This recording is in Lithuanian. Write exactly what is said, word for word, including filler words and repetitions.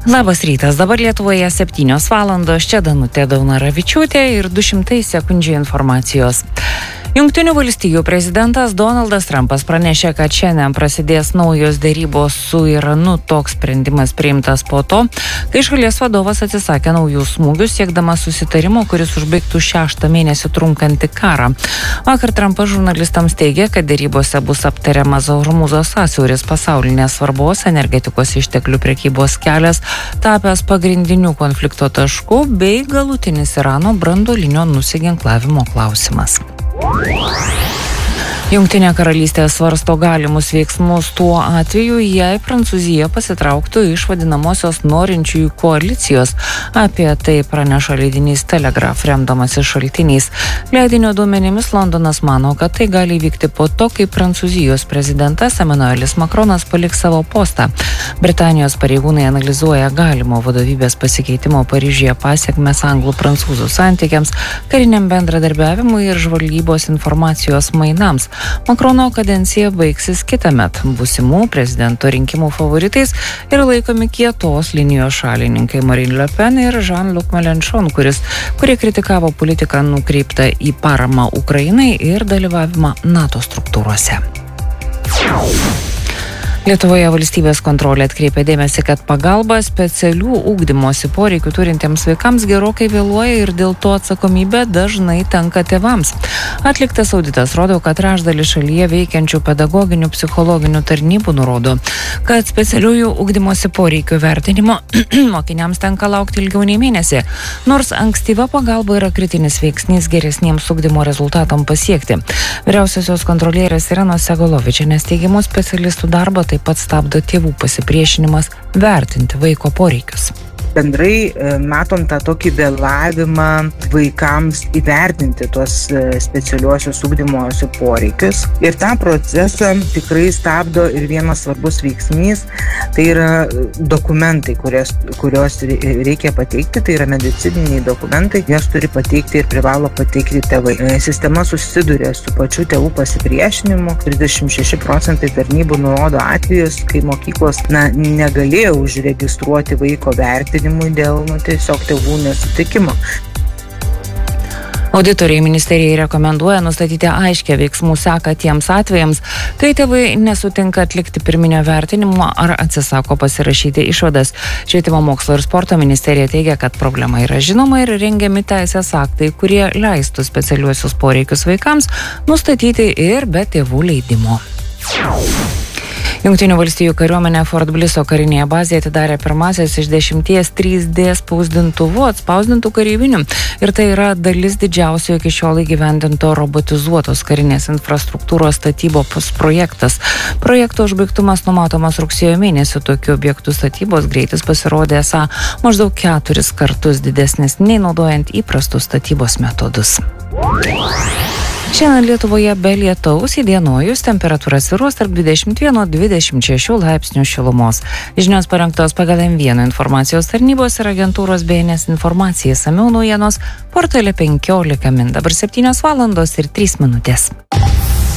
Labas rytas, dabar Lietuvoje septynios valandos, čia Danutė Daunaravičiūtė ir du šimtai sekundžių informacijos. Jungtinių valstijų prezidentas Donaldas Trumpas pranešė, kad šiandien prasidės naujos dėrybos su Iranu. Toks sprendimas priimtas po to, kai šalies vadovas atsisakė naujų smūgių, siekdamas susitarimo, kuris užbaigtų šeštą mėnesį trunkantį karą. Vakar Trumpas žurnalistams teigė, kad dėrybose bus aptariamas Hormūzo sąsiauris, pasaulinės svarbos energetikos išteklių prekybos kelias, tapęs pagrindiniu konflikto tašku, bei galutinis Irano branduolinio nusiginklavimo klausimas. Jungtinė karalystė svarsto galimus veiksmus tuo atveju, jei Prancūzija pasitrauktų iš vadinamosios norinčiųjų koalicijos. Apie tai praneša leidinys Telegraph, remdamasis šaltiniais. Leidinio duomenimis Londonas mano, kad tai gali vykti po to, kai Prancūzijos prezidentas Emmanuelis Macronas paliks savo postą. Britanijos pareigūnai analizuoja galimo vadovybės pasikeitimo Paryžiuje pasiekmes anglų-prancūzų santykiams, kariniam bendradarbiavimui ir žvalgybos informacijos mainams. Macrono kadencija baigsis kitąmet. Būsimų prezidento rinkimų favoritais ir laikomi kietos linijos šalininkai Marine Le Pen ir Jean-Luc Mélenchon, kuris, kurie kritikavo politiką nukreiptą į paramą Ukrainai ir dalyvavimą NATO struktūrose. Lietuvoje valstybės kontrolė atkreipė dėmesį, kad pagalba specialių ugdymosi poreikių turintiems vaikams gerokai vėluoja ir dėl to atsakomybė dažnai tenka tėvams. Atliktas auditas rodo, kad trečdalis šalyje veikiančių pedagoginių psichologinių tarnybų nurodo, kad specialiųjų ugdymosi poreikių vertinimo mokiniams tenka laukti ilgiau nei mėnesį, nors ankstyva pagalba yra kritinis veiksnys geresniems ugdymo rezultatam pasiekti. Vyriausiosios kontrolierės Irenos Segolovičienės teigimu specialistų darbą taip pat stabdo tėvų pasipriešinimas vertinti vaiko poreikius. Bendrai matom tą tokį vėlavimą vaikams įvertinti tuos specialiuosius ugdymosi poreikius. Ir tą procesą tikrai stabdo ir vienas svarbus veiksnys, tai yra dokumentai, kurios, kurios reikia pateikti, tai yra medicininiai dokumentai, jas turi pateikti ir privalo pateikti tėvai. Sistema susiduria su pačiu tėvų pasipriešinimu. trisdešimt šeši procentai tarnybų nurodo atvejus, kai mokyklos na, negalėjo užregistruoti vaiko vertinimą dėl nu, tiesiog tėvų nesutikimo. Auditoriai ministerijai rekomenduoja nustatyti aiškę veiksmų seką tiems atvejams, kai tėvai nesutinka atlikti pirminio vertinimo ar atsisako pasirašyti išvadas. Švietimo mokslo ir sporto ministerija teigia, kad problema yra žinoma ir rengiami teisės aktai, kurie leistų specialiuosius poreikius vaikams nustatyti ir be tėvų leidimo. Jungtinių valstijų kariuomenė Fort Blisso karinėje bazėje atidarė pirmasis iš dešimties trys D spausdintuvų atspausdintų kareivinių. Ir tai yra dalis didžiausio iki šiol įgyvendinto robotizuotos karinės infrastruktūros statybos projektas. Projekto užbaigtumas numatomas rugsėjo mėnesį. Tokių objektų statybos greitis pasirodė esą maždaug keturis kartus didesnis nei naudojant įprastus statybos metodus. Šiandien Lietuvoje be lietaus įdienojus temperatūra svyruos tarp dvidešimt vieno dvidešimt šešių laipsnių šilumos. Žinios parengtos pagal M vienas informacijos tarnybos ir agentūros B N S informacija. Išsamiau naujienos portale penkiolika min. Dabar septynios valandos ir trys minutės.